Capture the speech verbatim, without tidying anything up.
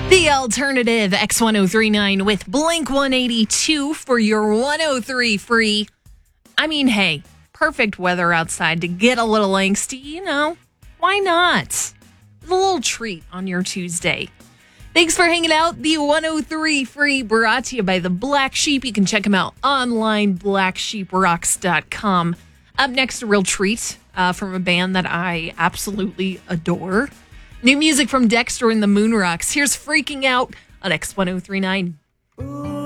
The alternative X ten thirty-nine with Blink one eighty-two for your one oh three free. I mean, hey, perfect weather outside to get a little angsty, you know. Why not? A little treat on your Tuesday. Thanks for hanging out. The one oh three free brought to you by the Black Sheep. You can check them out online, black sheep rocks dot com. Up next, a real treat uh, from a band that I absolutely adore. New music from Dexter and the Moon Rocks. Here's Freaking Out on X ten thirty-nine. Ooh.